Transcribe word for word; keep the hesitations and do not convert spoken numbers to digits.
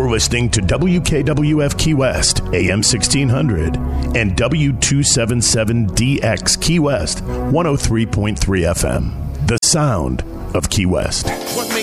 You're listening to W K W F Key West, A M sixteen hundred, and W two seventy-seven D X Key West, one oh three point three F M. The sound of Key West. What makes